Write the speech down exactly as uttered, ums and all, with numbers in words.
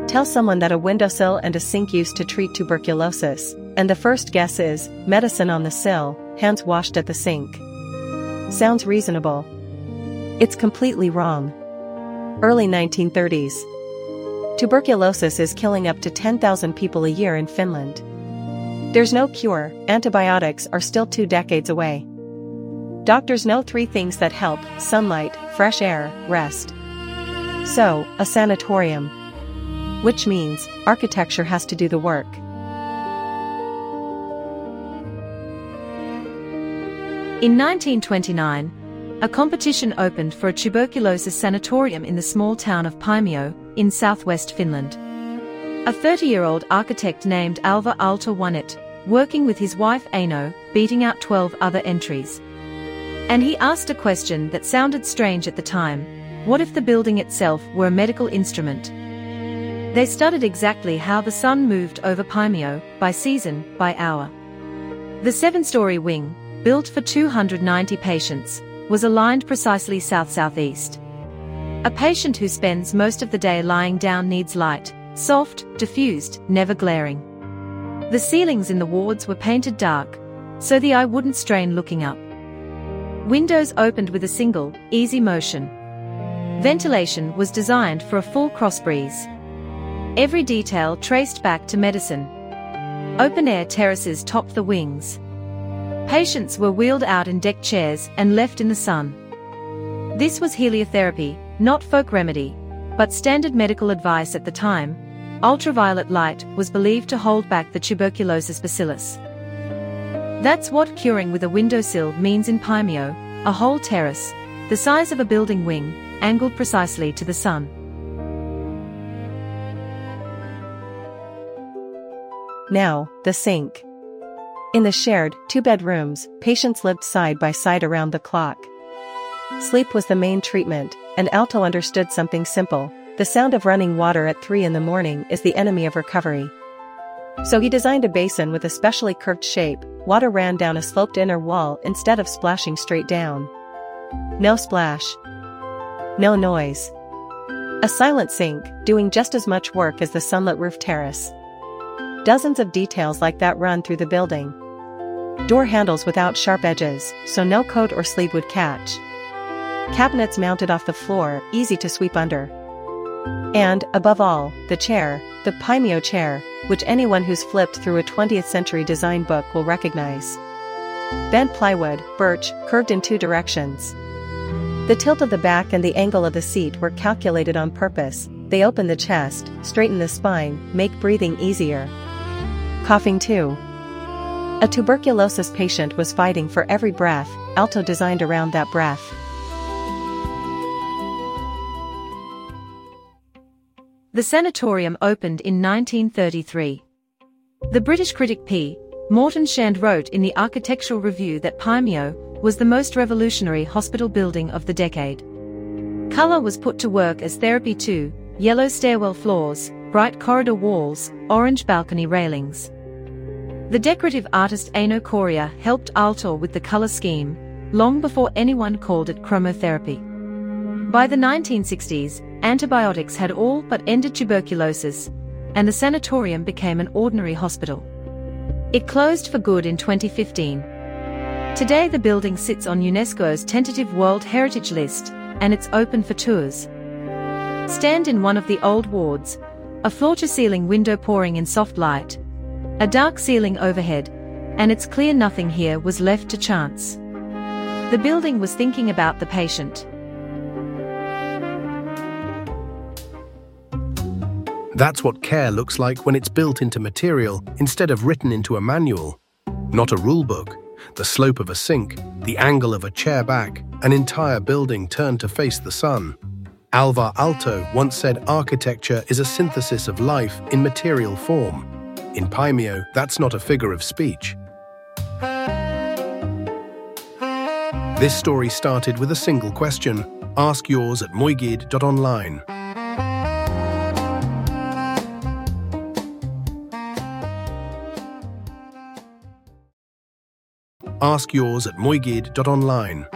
Tell someone that a windowsill and a sink used to treat tuberculosis, and the first guess is, medicine on the sill, hands washed at the sink. Sounds reasonable. It's completely wrong. Early nineteen thirties. Tuberculosis is killing up to ten thousand people a year in Finland. There's no cure, antibiotics are still two decades away. Doctors know three things that help: sunlight, fresh air, rest. So, a sanatorium. Which means, architecture has to do the work. In nineteen twenty-nine, a competition opened for a tuberculosis sanatorium in the small town of Paimio, in southwest Finland. A thirty-year-old architect named Alvar Aalto won it, working with his wife Aino, beating out twelve other entries. And he asked a question that sounded strange at the time: what if the building itself were a medical instrument? They studied exactly how the sun moved over Paimio, by season, by hour. The seven-story wing, built for two hundred ninety patients, was aligned precisely south-southeast. A patient who spends most of the day lying down needs light, soft, diffused, never glaring. The ceilings in the wards were painted dark, so the eye wouldn't strain looking up. Windows opened with a single, easy motion. Ventilation was designed for a full cross breeze. Every detail traced back to medicine. Open-air terraces topped the wings. Patients were wheeled out in deck chairs and left in the sun. This was heliotherapy, not folk remedy, but standard medical advice at the time. Ultraviolet light was believed to hold back the tuberculosis bacillus. That's what curing with a windowsill means in Paimio, a whole terrace, the size of a building wing, angled precisely to the sun. Now, the sink. In the shared, two bedrooms, patients lived side by side around the clock. Sleep was the main treatment, and Aalto understood something simple: the sound of running water at three in the morning is the enemy of recovery. So he designed a basin with a specially curved shape. Water ran down a sloped inner wall instead of splashing straight down. No splash. No noise. A silent sink, doing just as much work as the sunlit roof terrace. Dozens of details like that run through the building. Door handles without sharp edges, so no coat or sleeve would catch. Cabinets mounted off the floor, easy to sweep under. And, above all, the chair, the Paimio chair, which anyone who's flipped through a twentieth century design book will recognize. Bent plywood, birch, curved in two directions. The tilt of the back and the angle of the seat were calculated on purpose. They open the chest, straighten the spine, make breathing easier. Coughing too. A tuberculosis patient was fighting for every breath. Aalto designed around that breath. The sanatorium opened in nineteen thirty-three. The British critic P. Morton Shand wrote in the Architectural Review that Paimio was the most revolutionary hospital building of the decade. Colour was put to work as therapy too: yellow stairwell floors, bright corridor walls, orange balcony railings. The decorative artist Aino Correa helped Aalto with the colour scheme, long before anyone called it chromotherapy. By the nineteen sixties, antibiotics had all but ended tuberculosis, and the sanatorium became an ordinary hospital. It closed for good in twenty fifteen. Today the building sits on UNESCO's tentative World Heritage List, and it's open for tours. Stand in one of the old wards, a floor-to-ceiling window pouring in soft light, a dark ceiling overhead, and it's clear nothing here was left to chance. The building was thinking about the patient. That's what care looks like when it's built into material instead of written into a manual. Not a rulebook, the slope of a sink, the angle of a chair back, an entire building turned to face the sun. Alvar Aalto once said architecture is a synthesis of life in material form. In Paimio, that's not a figure of speech. This story started with a single question. Ask yours at moigid dot online. Ask yours at moigid dot online.